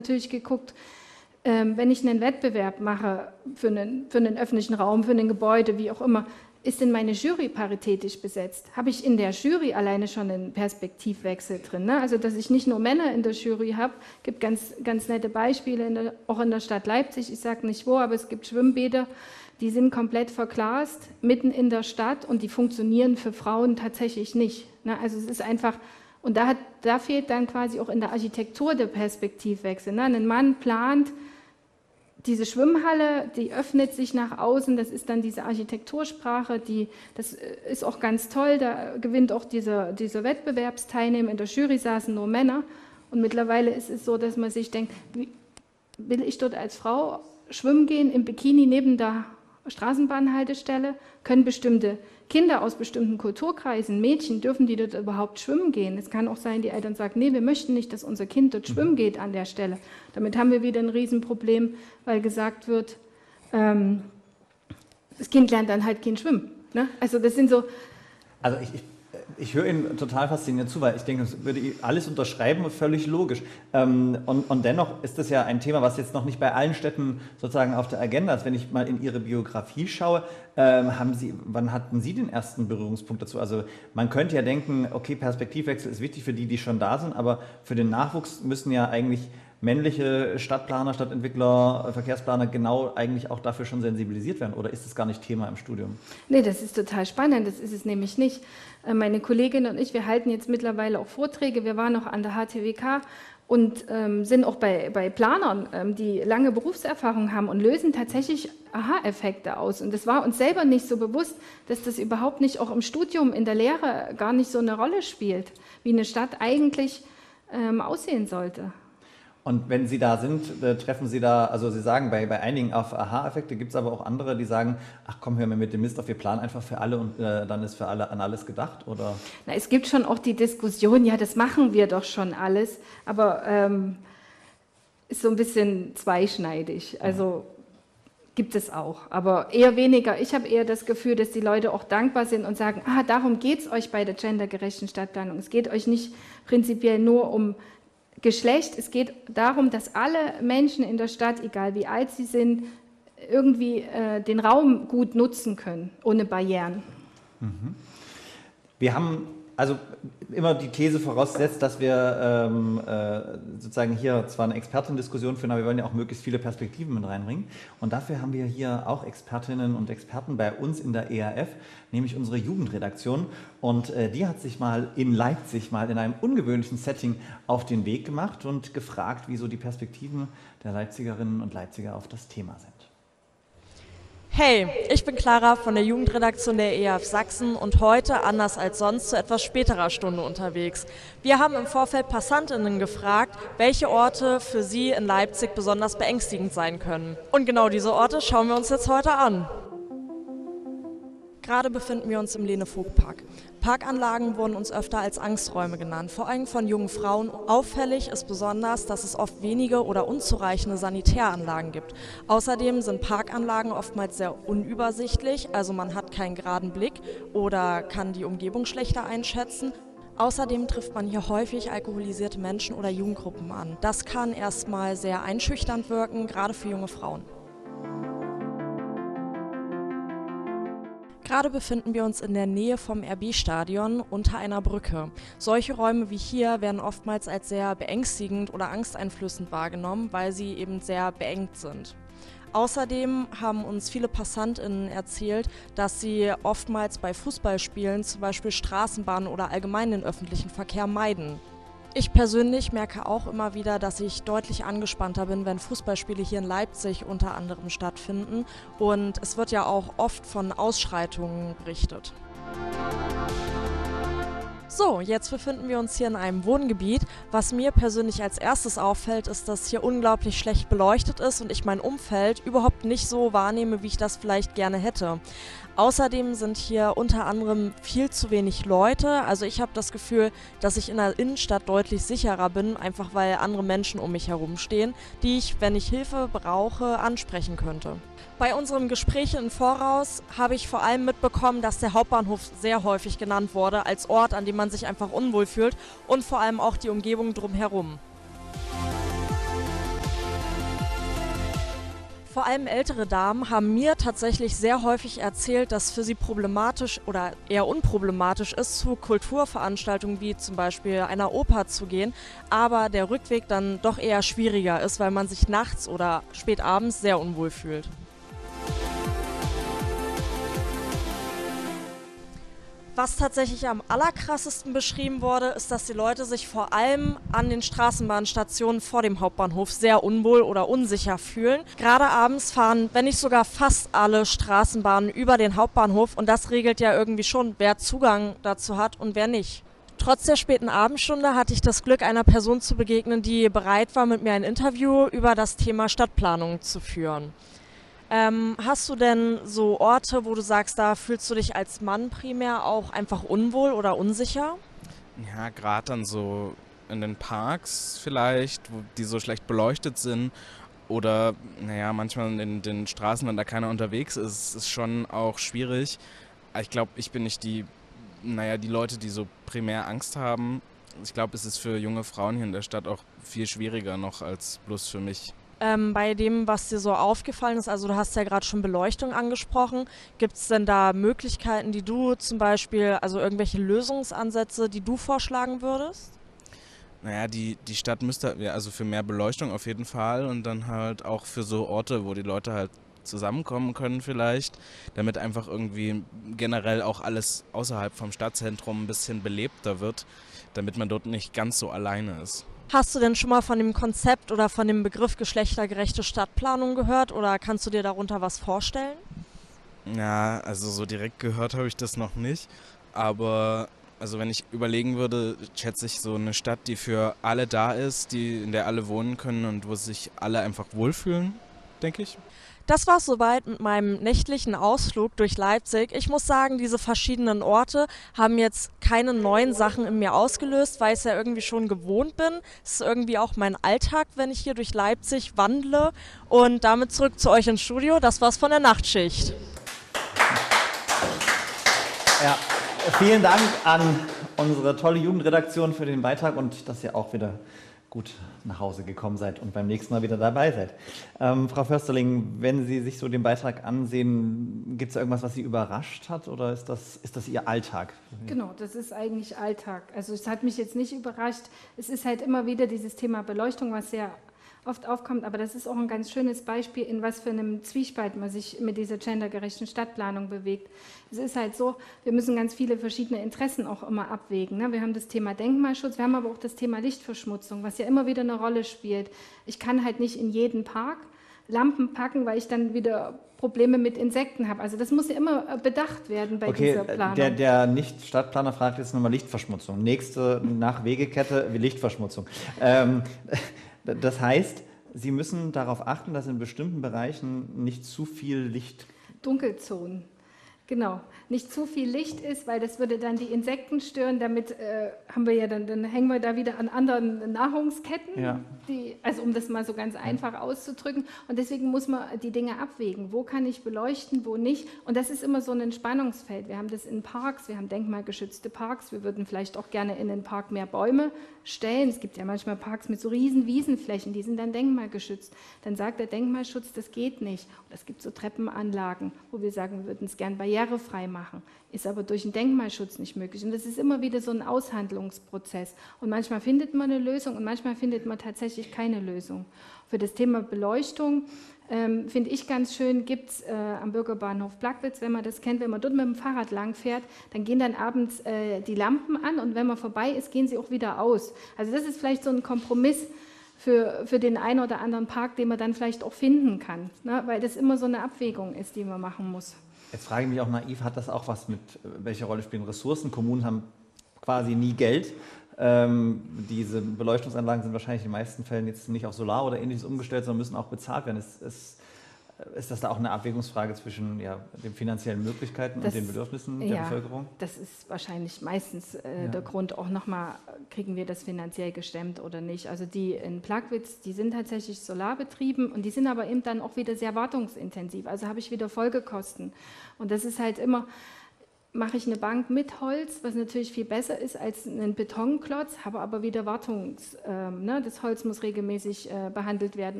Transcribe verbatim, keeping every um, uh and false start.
natürlich geguckt, ähm, wenn ich einen Wettbewerb mache für einen, für einen öffentlichen Raum, für ein Gebäude, wie auch immer, ist denn meine Jury paritätisch besetzt? Habe ich in der Jury alleine schon einen Perspektivwechsel drin? Ne? Also, dass ich nicht nur Männer in der Jury habe, gibt ganz, ganz nette Beispiele, in der, auch in der Stadt Leipzig, ich sage nicht wo, aber es gibt Schwimmbäder, die sind komplett verglast, mitten in der Stadt und die funktionieren für Frauen tatsächlich nicht. Ne? Also es ist einfach, und da, hat, da fehlt dann quasi auch in der Architektur der Perspektivwechsel. Ne? Ein Mann plant, diese Schwimmhalle, die öffnet sich nach außen, das ist dann diese Architektursprache, die, das ist auch ganz toll, da gewinnt auch dieser, dieser Wettbewerbsteilnehmer, in der Jury saßen nur Männer und mittlerweile ist es so, dass man sich denkt, wie, will ich dort als Frau schwimmen gehen im Bikini neben der Straßenbahnhaltestelle, können bestimmte Kinder aus bestimmten Kulturkreisen, Mädchen, dürfen die dort überhaupt schwimmen gehen? Es kann auch sein, die Eltern sagen, nee, wir möchten nicht, dass unser Kind dort schwimmen geht an der Stelle. Damit haben wir wieder ein Riesenproblem, weil gesagt wird, ähm, das Kind lernt dann halt kein Schwimmen. Ne? Also das sind so... Also ich, ich Ich höre Ihnen total fasziniert zu, weil ich denke, das würde ich alles unterschreiben und völlig logisch. Und, und dennoch ist das ja ein Thema, was jetzt noch nicht bei allen Städten sozusagen auf der Agenda ist. Wenn ich mal in Ihre Biografie schaue, haben Sie, wann hatten Sie den ersten Berührungspunkt dazu? Also man könnte ja denken, okay, Perspektivwechsel ist wichtig für die, die schon da sind, aber für den Nachwuchs müssen ja eigentlich männliche Stadtplaner, Stadtentwickler, Verkehrsplaner genau eigentlich auch dafür schon sensibilisiert werden? Oder ist das gar nicht Thema im Studium? Nee, das ist total spannend, das ist es nämlich nicht. Meine Kollegin und ich, wir halten jetzt mittlerweile auch Vorträge, wir waren auch an der H T W K und ähm, sind auch bei, bei Planern, ähm, die lange Berufserfahrung haben und lösen tatsächlich Aha-Effekte aus. Und das war uns selber nicht so bewusst, dass das überhaupt nicht auch im Studium, in der Lehre gar nicht so eine Rolle spielt, wie eine Stadt eigentlich ähm, aussehen sollte. Und wenn Sie da sind, äh, treffen Sie da, also Sie sagen bei, bei einigen auf Aha-Effekte, gibt es aber auch andere, die sagen, ach komm, hör mir mit dem Mist auf, wir planen einfach für alle und äh, dann ist für alle an alles gedacht, oder? Na, es gibt schon auch die Diskussion, ja, das machen wir doch schon alles, aber ähm, ist so ein bisschen zweischneidig, also gibt es auch, aber eher weniger. Ich habe eher das Gefühl, dass die Leute auch dankbar sind und sagen, ah, darum geht es euch bei der gendergerechten Stadtplanung. Es geht euch nicht prinzipiell nur um Geschlecht, es geht darum, dass alle Menschen in der Stadt, egal wie alt sie sind, irgendwie äh, den Raum gut nutzen können, ohne Barrieren. Mhm. Wir haben also immer die These vorausgesetzt, dass wir ähm, äh, sozusagen hier zwar eine Expertendiskussion führen, aber wir wollen ja auch möglichst viele Perspektiven mit reinbringen. Und dafür haben wir hier auch Expertinnen und Experten bei uns in der E A F, nämlich unsere Jugendredaktion. Und äh, die hat sich mal in Leipzig mal in einem ungewöhnlichen Setting auf den Weg gemacht und gefragt, wieso die Perspektiven der Leipzigerinnen und Leipziger auf das Thema sind. Hey, ich bin Clara von der Jugendredaktion der E A F Sachsen und heute, anders als sonst, zu etwas späterer Stunde unterwegs. Wir haben im Vorfeld PassantInnen gefragt, welche Orte für sie in Leipzig besonders beängstigend sein können. Und genau diese Orte schauen wir uns jetzt heute an. Gerade befinden wir uns im Lene-Vogt-Park. Parkanlagen wurden uns öfter als Angsträume genannt, vor allem von jungen Frauen. Auffällig ist besonders, dass es oft wenige oder unzureichende Sanitäranlagen gibt. Außerdem sind Parkanlagen oftmals sehr unübersichtlich, also man hat keinen geraden Blick oder kann die Umgebung schlechter einschätzen. Außerdem trifft man hier häufig alkoholisierte Menschen oder Jugendgruppen an. Das kann erstmal sehr einschüchternd wirken, gerade für junge Frauen. Gerade befinden wir uns in der Nähe vom R B-Stadion unter einer Brücke. Solche Räume wie hier werden oftmals als sehr beängstigend oder angsteinflößend wahrgenommen, weil sie eben sehr beengt sind. Außerdem haben uns viele PassantInnen erzählt, dass sie oftmals bei Fußballspielen zum Beispiel Straßenbahnen oder allgemein den öffentlichen Verkehr meiden. Ich persönlich merke auch immer wieder, dass ich deutlich angespannter bin, wenn Fußballspiele hier in Leipzig unter anderem stattfinden. Und es wird ja auch oft von Ausschreitungen berichtet. So, jetzt befinden wir uns hier in einem Wohngebiet. Was mir persönlich als erstes auffällt, ist, dass hier unglaublich schlecht beleuchtet ist und ich mein Umfeld überhaupt nicht so wahrnehme, wie ich das vielleicht gerne hätte. Außerdem sind hier unter anderem viel zu wenig Leute. Also ich habe das Gefühl, dass ich in der Innenstadt deutlich sicherer bin, einfach weil andere Menschen um mich herum stehen, die ich, wenn ich Hilfe brauche, ansprechen könnte. Bei unserem Gespräch im Voraus habe ich vor allem mitbekommen, dass der Hauptbahnhof sehr häufig genannt wurde als Ort, an dem man sich einfach unwohl fühlt und vor allem auch die Umgebung drumherum. Vor allem ältere Damen haben mir tatsächlich sehr häufig erzählt, dass für sie problematisch oder eher unproblematisch ist, zu Kulturveranstaltungen wie zum Beispiel einer Oper zu gehen, aber der Rückweg dann doch eher schwieriger ist, weil man sich nachts oder spät abends sehr unwohl fühlt. Was tatsächlich am allerkrassesten beschrieben wurde, ist, dass die Leute sich vor allem an den Straßenbahnstationen vor dem Hauptbahnhof sehr unwohl oder unsicher fühlen. Gerade abends fahren, wenn nicht sogar fast alle Straßenbahnen über den Hauptbahnhof und das regelt ja irgendwie schon, wer Zugang dazu hat und wer nicht. Trotz der späten Abendstunde hatte ich das Glück, einer Person zu begegnen, die bereit war, mit mir ein Interview über das Thema Stadtplanung zu führen. Ähm, hast du denn so Orte, wo du sagst, da fühlst du dich als Mann primär auch einfach unwohl oder unsicher? Ja, gerade dann so in den Parks vielleicht, wo die so schlecht beleuchtet sind oder naja, manchmal in den Straßen, wenn da keiner unterwegs ist, ist schon auch schwierig. Ich glaube, ich bin nicht die, naja, die Leute, die so primär Angst haben. Ich glaube, es ist für junge Frauen hier in der Stadt auch viel schwieriger noch als bloß für mich. Ähm, bei dem, was dir so aufgefallen ist, also du hast ja gerade schon Beleuchtung angesprochen, gibt es denn da Möglichkeiten, die du zum Beispiel, also irgendwelche Lösungsansätze, die du vorschlagen würdest? Naja, die, die Stadt müsste, ja, also für mehr Beleuchtung auf jeden Fall und dann halt auch für so Orte, wo die Leute halt zusammenkommen können vielleicht, damit einfach irgendwie generell auch alles außerhalb vom Stadtzentrum ein bisschen belebter wird, damit man dort nicht ganz so alleine ist. Hast du denn schon mal von dem Konzept oder von dem Begriff geschlechtergerechte Stadtplanung gehört oder kannst du dir darunter was vorstellen? Ja, also so direkt gehört habe ich das noch nicht, aber also wenn ich überlegen würde, schätze ich so eine Stadt, die für alle da ist, die, in der alle wohnen können und wo sich alle einfach wohlfühlen, denke ich. Das war es soweit mit meinem nächtlichen Ausflug durch Leipzig. Ich muss sagen, diese verschiedenen Orte haben jetzt keine neuen Sachen in mir ausgelöst, weil ich es ja irgendwie schon gewohnt bin. Es ist irgendwie auch mein Alltag, wenn ich hier durch Leipzig wandle. Und damit zurück zu euch ins Studio. Das war's von der Nachtschicht. Ja, vielen Dank an unsere tolle Jugendredaktion für den Beitrag und dass ihr auch wieder gut nach Hause gekommen seid und beim nächsten Mal wieder dabei seid. Ähm, Frau Försterling, wenn Sie sich so den Beitrag ansehen, gibt es irgendwas, was Sie überrascht hat oder ist das, ist das Ihr Alltag? Genau, das ist eigentlich Alltag. Also es hat mich jetzt nicht überrascht. Es ist halt immer wieder dieses Thema Beleuchtung, was sehr oft aufkommt, aber das ist auch ein ganz schönes Beispiel, in was für einem Zwiespalt man sich mit dieser gendergerechten Stadtplanung bewegt. Es ist halt so, wir müssen ganz viele verschiedene Interessen auch immer abwägen. Ne? Wir haben das Thema Denkmalschutz, wir haben aber auch das Thema Lichtverschmutzung, was ja immer wieder eine Rolle spielt. Ich kann halt nicht in jeden Park Lampen packen, weil ich dann wieder Probleme mit Insekten habe. Also das muss ja immer bedacht werden bei okay, dieser Planung. Der, der Nicht-Stadtplaner fragt jetzt nochmal Lichtverschmutzung. Nächste nach Wegekette wie Lichtverschmutzung. Ähm, Das heißt, Sie müssen darauf achten, dass in bestimmten Bereichen nicht zu viel Licht... Dunkelzonen, genau. Nicht zu viel Licht ist, weil das würde dann die Insekten stören. Damit äh, haben wir ja dann, dann hängen wir da wieder an anderen Nahrungsketten, Ja. die, also um das mal so ganz einfach auszudrücken. Und deswegen muss man die Dinge abwägen. Wo kann ich beleuchten, wo nicht? Und das ist immer so ein Spannungsfeld. Wir haben das in Parks, wir haben denkmalgeschützte Parks. Wir würden vielleicht auch gerne in den Park mehr Bäume stellen. Es gibt ja manchmal Parks mit so riesen Wiesenflächen, die sind dann denkmalgeschützt. Dann sagt der Denkmalschutz, das geht nicht. Und es gibt so Treppenanlagen, wo wir sagen, wir würden es gern barrierefrei machen. Ist aber durch den Denkmalschutz nicht möglich. Und das ist immer wieder so ein Aushandlungsprozess. Und manchmal findet man eine Lösung und manchmal findet man tatsächlich keine Lösung. Für das Thema Beleuchtung ähm, finde ich ganz schön, gibt es äh, am Bürgerbahnhof Plagwitz, wenn man das kennt, wenn man dort mit dem Fahrrad langfährt, dann gehen dann abends äh, die Lampen an und wenn man vorbei ist, gehen sie auch wieder aus. Also das ist vielleicht so ein Kompromiss für, für den einen oder anderen Park, den man dann vielleicht auch finden kann, ne? Weil das immer so eine Abwägung ist, die man machen muss. Jetzt frage ich mich auch naiv, hat das auch was mit, welche Rolle spielen Ressourcen? Kommunen haben quasi nie Geld. Ähm, diese Beleuchtungsanlagen sind wahrscheinlich in den meisten Fällen jetzt nicht auf Solar oder Ähnliches umgestellt, sondern müssen auch bezahlt werden. Ist, ist, ist das da auch eine Abwägungsfrage zwischen ja, den finanziellen Möglichkeiten das, und den Bedürfnissen der ja, Bevölkerung? Das ist wahrscheinlich meistens äh, ja. der Grund, auch nochmal, kriegen wir das finanziell gestemmt oder nicht. Also die in Plagwitz, die sind tatsächlich solarbetrieben und die sind aber eben dann auch wieder sehr wartungsintensiv. Also habe ich wieder Folgekosten. Und das ist halt immer... Mache ich eine Bank mit Holz, was natürlich viel besser ist als ein Betonklotz, habe aber wieder Wartungs, äh, ne, das Holz muss regelmäßig äh, behandelt werden.